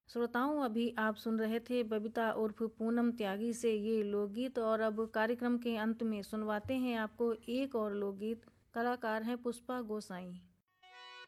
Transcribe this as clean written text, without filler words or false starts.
श्रोताओं, अभी आप सुन रहे थे बबीता उर्फ पूनम त्यागी से ये लोकगीत। और अब कार्यक्रम के अंत में सुनवाते हैं आपको एक और लोकगीत। कलाकार हैं पुष्पा गोसाई।